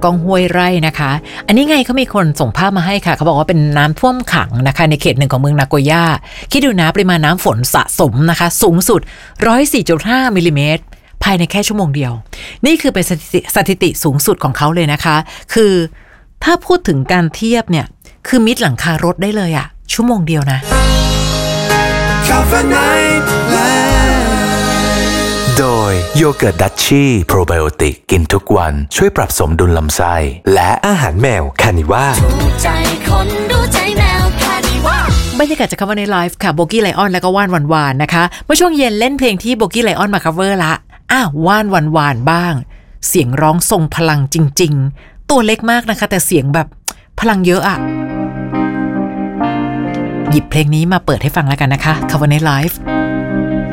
ก้องห้วยไร่นะคะอันนี้ไงเขามีคนส่งภาพมาให้ค่ะเขาบอกว่าเป็นน้ำท่วมขังนะคะในเขตหนึ่งของเมืองนาโกย่าคิดดูนะปริมาณน้ำฝนสะสมนะคะสูงสุด 104.5 มิลลิเมตรภายในแค่ชั่วโมงเดียวนี่คือเป็นสถิติสูงสุดของเขาเลยนะคะคือถ้าพูดถึงการเทียบเนี่ยคือมิดหลังคารถได้เลยอะชั่วโมงเดียวนะโดยโยเกิร์ตดัชชี่โปรไบโอติกกินทุกวันช่วยปรับสมดุลลำไส้และอาหารแมวคานิว่าใจคนดูใจแมวคานิว่าบรรยากาศจากคำว่าในไลฟ์ค่ะโบกี้ไลออนแล้วก็ว่านหวานๆนะคะเมื่อช่วงเย็นเล่นเพลงที่โบกี้ไลออนมาคัฟเวอร์ละว่านหวานๆบ้างเสียงร้องทรงพลังจริงๆตัวเล็กมากนะคะแต่เสียงแบบพลังเยอะอะหยิบเพลงนี้มาเปิดให้ฟังแล้วกันนะคะคำว่าในไลฟ์